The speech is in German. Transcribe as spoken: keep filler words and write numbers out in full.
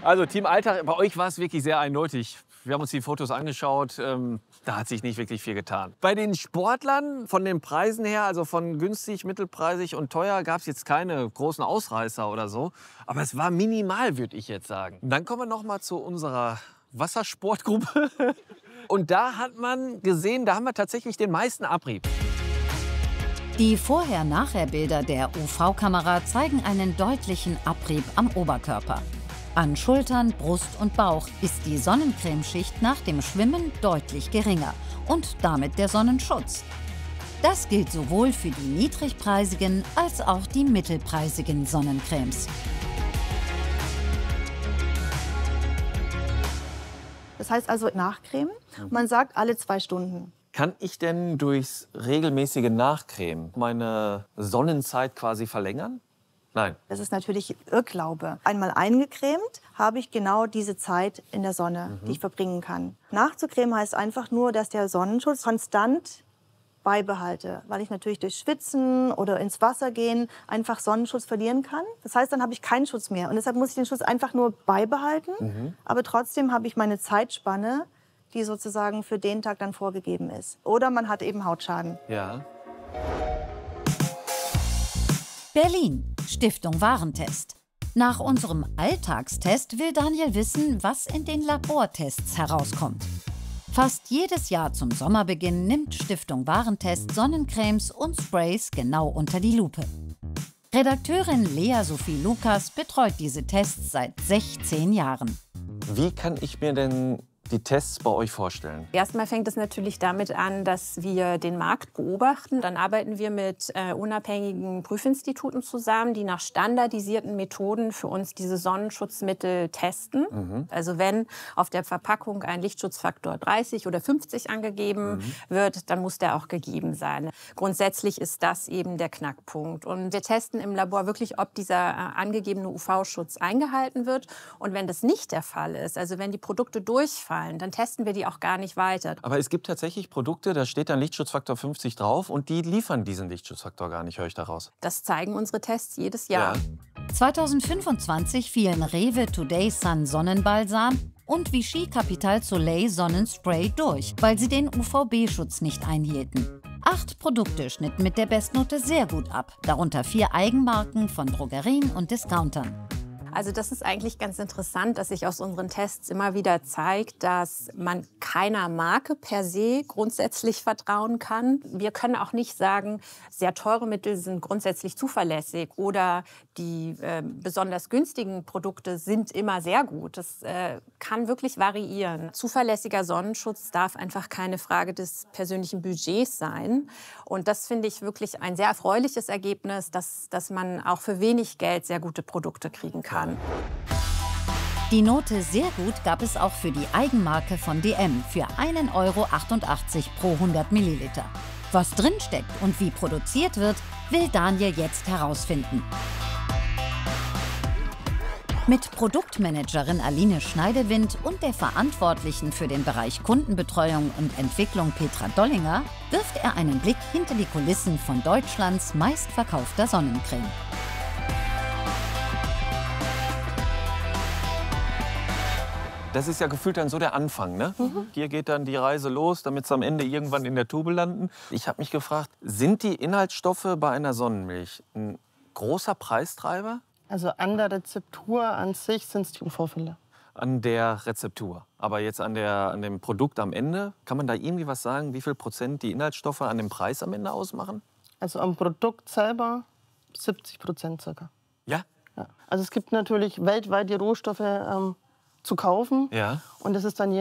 Also Team Alltag, bei euch war es wirklich sehr eindeutig. Wir haben uns die Fotos angeschaut, ähm, da hat sich nicht wirklich viel getan. Bei den Sportlern von den Preisen her, also von günstig, mittelpreisig und teuer, gab es jetzt keine großen Ausreißer oder so. Aber es war minimal, würde ich jetzt sagen. Und dann kommen wir noch mal zu unserer Wassersportgruppe. Und da hat man gesehen, da haben wir tatsächlich den meisten Abrieb. Die Vorher-Nachher-Bilder der U V-Kamera zeigen einen deutlichen Abrieb am Oberkörper. An Schultern, Brust und Bauch ist die Sonnencremeschicht nach dem Schwimmen deutlich geringer und damit der Sonnenschutz. Das gilt sowohl für die niedrigpreisigen als auch die mittelpreisigen Sonnencremes. Das heißt also nachcremen. Man sagt alle zwei Stunden. Kann ich denn durchs regelmäßige Nachcremen meine Sonnenzeit quasi verlängern? Nein. Das ist natürlich Irrglaube. Einmal eingecremt habe ich genau diese Zeit in der Sonne, mhm. die ich verbringen kann. Nachzucremen heißt einfach nur, dass der Sonnenschutz konstant beibehalte, weil ich natürlich durch Schwitzen oder ins Wasser gehen einfach Sonnenschutz verlieren kann. Das heißt, dann habe ich keinen Schutz mehr. Und deshalb muss ich den Schutz einfach nur beibehalten. Mhm. Aber trotzdem habe ich meine Zeitspanne, die sozusagen für den Tag dann vorgegeben ist. Oder man hat eben Hautschaden. Ja. Berlin, Stiftung Warentest. Nach unserem Alltagstest will Daniel wissen, was in den Labortests herauskommt. Fast jedes Jahr zum Sommerbeginn nimmt Stiftung Warentest Sonnencremes und Sprays genau unter die Lupe. Redakteurin Lea Sophie Lukas betreut diese Tests seit sechzehn Jahren. Wie kann ich mir denn die Tests bei euch vorstellen? Erstmal fängt es natürlich damit an, dass wir den Markt beobachten. Dann arbeiten wir mit äh, unabhängigen Prüfinstituten zusammen, die nach standardisierten Methoden für uns diese Sonnenschutzmittel testen. Mhm. Also wenn auf der Verpackung ein Lichtschutzfaktor dreißig oder fünfzig angegeben mhm. wird, dann muss der auch gegeben sein. Grundsätzlich ist das eben der Knackpunkt. Und wir testen im Labor wirklich, ob dieser äh, angegebene U V-Schutz eingehalten wird. Und wenn das nicht der Fall ist, also wenn die Produkte durchfallen, dann testen wir die auch gar nicht weiter. Aber es gibt tatsächlich Produkte, da steht dann Lichtschutzfaktor fünfzig drauf und die liefern diesen Lichtschutzfaktor gar nicht, höre ich daraus. Das zeigen unsere Tests jedes Jahr. Ja. zweitausendfünfundzwanzig fielen Rewe Today Sun Sonnenbalsam und Vichy Capital Soleil Sonnenspray durch, weil sie den U V B-Schutz nicht einhielten. Acht Produkte schnitten mit der Bestnote sehr gut ab, darunter vier Eigenmarken von Drogerien und Discountern. Also das ist eigentlich ganz interessant, dass sich aus unseren Tests immer wieder zeigt, dass man keiner Marke per se grundsätzlich vertrauen kann. Wir können auch nicht sagen, sehr teure Mittel sind grundsätzlich zuverlässig oder die äh, besonders günstigen Produkte sind immer sehr gut. Das äh, kann wirklich variieren. Zuverlässiger Sonnenschutz darf einfach keine Frage des persönlichen Budgets sein. Und das finde ich wirklich ein sehr erfreuliches Ergebnis, dass, dass man auch für wenig Geld sehr gute Produkte kriegen kann. Die Note sehr gut gab es auch für die Eigenmarke von D M für einen Euro achtundachtzig pro hundert Milliliter. Was drinsteckt und wie produziert wird, will Daniel jetzt herausfinden. Mit Produktmanagerin Aline Schneidewind und der Verantwortlichen für den Bereich Kundenbetreuung und Entwicklung Petra Dollinger wirft er einen Blick hinter die Kulissen von Deutschlands meistverkaufter Sonnencreme. Das ist ja gefühlt dann so der Anfang, ne? Mhm. Hier geht dann die Reise los, damit sie am Ende irgendwann in der Tube landen. Ich habe mich gefragt, sind die Inhaltsstoffe bei einer Sonnenmilch ein großer Preistreiber? Also an der Rezeptur an sich sind es die U V-Filter. An der Rezeptur. Aber jetzt an, der, an dem Produkt am Ende, kann man da irgendwie was sagen, wie viel Prozent die Inhaltsstoffe an dem Preis am Ende ausmachen? Also am Produkt selber siebzig Prozent circa. Ja? Ja. Also es gibt natürlich weltweit die Rohstoffe ähm, zu kaufen. Ja. Und das ist dann je